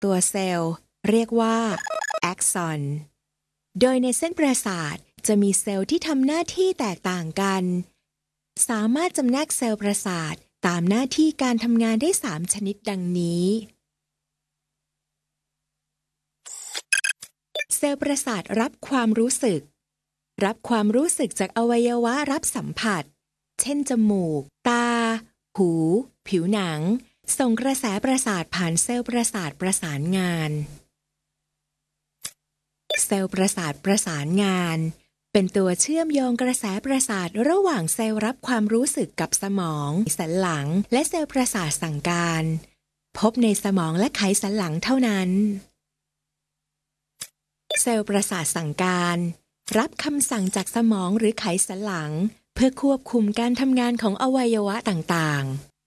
ตัวเซลล์เรียกว่าแอ็กซอนโดยในเส้นประสาทจะมีเซลล์ที่ทำหน้าที่แตกต่างกันสามารถจำแนกเซลล์ประสาทตามหน้าที่การทำงานได้3ชนิดดังนี้เซลล์ประสาทรับความรู้สึกจากอวัยวะรับสัมผัสเช่นจมูกตาหูผิวหนังส่งกระแสประสาทผ่านเซลล์ประสาทประสานงานเซลล์ประสาทประสานงานเป็นตัวเชื่อมโยงกระแสประสาทระหว่างเซลล์รับความรู้สึกกับสมองสันหลังและเซลล์ประสาทสั่งการพบในสมองและไขสันหลังเท่านั้นเซลล์ประสาทสั่งการรับคำสั่งจากสมองหรือไขสันหลังเพื่อควบคุมการทำงานของอวัยวะต่าง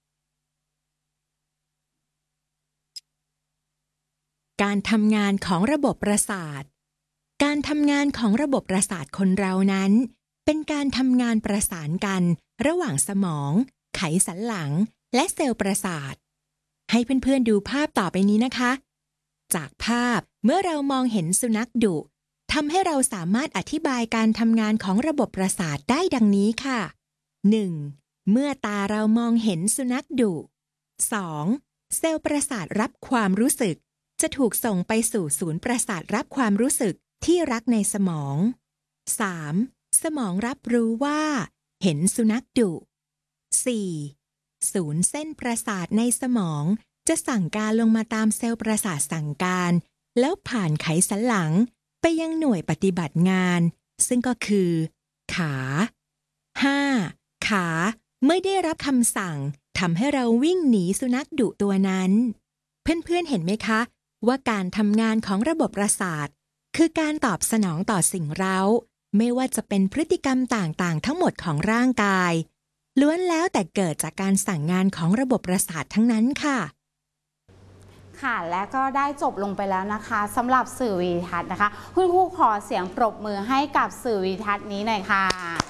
ๆการทำงานของระบบประสาทการทำงานของระบบประสาทคนเรานั้นเป็นการทำงานประสานกันระหว่างสมองไขสันหลังและเซลล์ประสาทให้เพื่อนๆดูภาพต่อไปนี้นะคะจากภาพเมื่อเรามองเห็นสุนัขดุทำให้เราสามารถอธิบายการทำงานของระบบประสาทได้ดังนี้ค่ะ 1. เมื่อตาเรามองเห็นสุนัขดุ 2. เซลล์ประสาทรับความรู้สึกจะถูกส่งไปสู่ศูนย์ประสาทรับความรู้สึกที่รักในสมอง 3. สมองรับรู้ว่าเห็นสุนัขดุ 4. ศูนย์เส้นประสาทในสมองจะสั่งการลงมาตามเซลล์ประสาทสั่งการแล้วผ่านไขสันหลังไปยังหน่วยปฏิบัติงานซึ่งก็คือขา 5. ขาเมื่อได้รับคำสั่งทำให้เราวิ่งหนีสุนัขดุตัวนั้นเพื่อนๆเห็นไหมคะว่าการทำงานของระบบประสาทคือการตอบสนองต่อสิ่งเร้าไม่ว่าจะเป็นพฤติกรรมต่างๆทั้งหมดของร่างกายล้วนแล้วแต่เกิดจากการสั่งงานของระบบประสาททั้งนั้นค่ะค่ะและก็ได้จบลงไปแล้วนะคะสำหรับสื่อวิดีทัศน์นะคะคุณครูขอเสียงปรบมือให้กับสื่อวิดีทัศน์นี้หน่อยค่ะ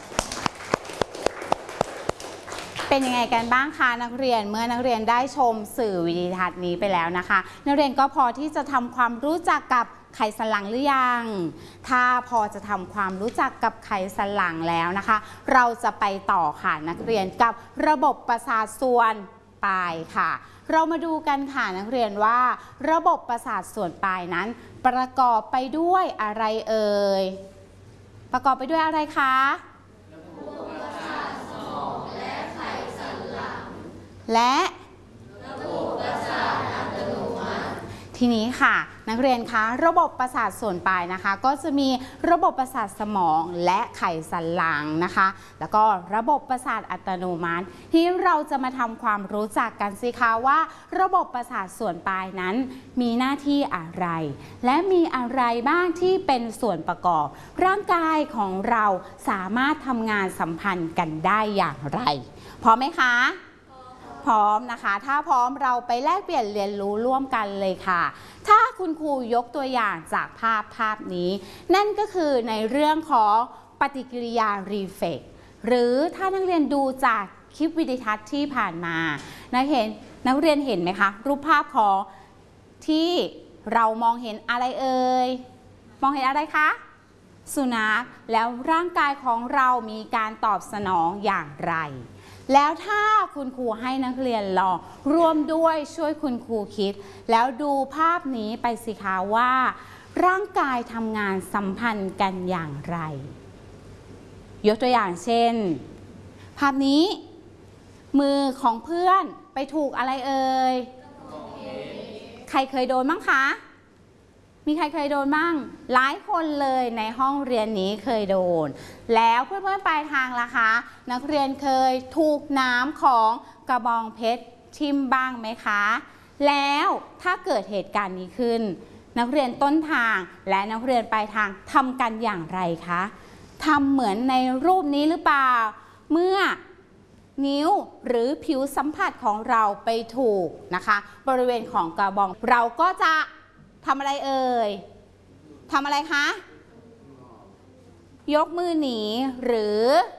เป็นยังไงกันบ้างคะนักเรียนเมื่อนักเรียนได้ชมสื่อวิดีทัศน์นี้ไปแล้วนะคะนักเรียนก็พอที่จะทำความรู้จักกับไขสันหลังหรือยังถ้าพอจะทำความรู้จักกับไขสันหลังแล้วนะคะเราจะไปต่อค่ะนักเรียนกับระบบประสาทส่วนปลายค่ะเรามาดูกันค่ะนักเรียนว่าระบบประสาทส่วนปลายนั้นประกอบไปด้วยอะไรเอ่ยประกอบไปด้วยอะไรคะระบบประสาทสมองและไขสันหลังและระบบประสาทอัตโนมัติทีนี้ค่ะนักเรียนคะระบบประสาทส่วนปลายนะคะก็จะมีระบบประสาทสมองและไขสันหลังนะคะแล้วก็ระบบประสาทอัตโนมัติที่เราจะมาทำความรู้จักกันสิคะว่าระบบประสาทส่วนปลายนั้นมีหน้าที่อะไรและมีอะไรบ้างที่เป็นส่วนประกอบร่างกายของเราสามารถทำงานสัมพันธ์กันได้อย่างไรพร้อมไหมคะพร้อมนะคะถ้าพร้อมเราไปแลกเปลี่ยนเรียนรู้ร่วมกันเลยค่ะถ้าคุณครูยกตัวอย่างจากภาพนี้นั่นก็คือในเรื่องของปฏิกิริยารีเฟกซ์หรือถ้านักเรียนดูจากคลิปวิดีทัศน์ที่ผ่านมานักเรียนเห็นไหมคะรูปภาพของที่เรามองเห็นอะไรเอ่ยมองเห็นอะไรคะสุนัขแล้วร่างกายของเรามีการตอบสนองอย่างไรแล้วถ้าคุณครูให้นักเรียนลองร่วมด้วยช่วยคุณครูคิดแล้วดูภาพนี้ไปสิคะว่าร่างกายทำงานสัมพันธ์กันอย่างไรยกตัวอย่างเช่นภาพนี้มือของเพื่อนไปถูกอะไรเอ่ยใครเคยโดนบ้างคะมีใครเคยโดนบ้างหลายคนเลยในห้องเรียนนี้เคยโดนแล้วเพื่อนๆปลายทางล่ะคะนักเรียนเคยถูกน้ำของกระบองเพชรทิ่มบ้างไหมคะแล้วถ้าเกิดเหตุการณ์นี้ขึ้นนักเรียนต้นทางและนักเรียนปลายทางทำกันอย่างไรคะทำเหมือนในรูปนี้หรือเปล่าเมื่อนิ้วหรือผิวสัมผัสของเราไปถูกนะคะบริเวณของกระบองเราก็จะทำอะไรเอ่ยทำอะไรคะยกมือหนีหรือ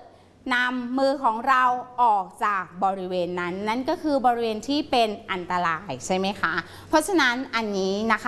นำมือของเราออกจากบริเวณนั้นนั่นก็คือบริเวณที่เป็นอันตรายใช่ไหมคะเพราะฉะนั้นอันนี้นะคะ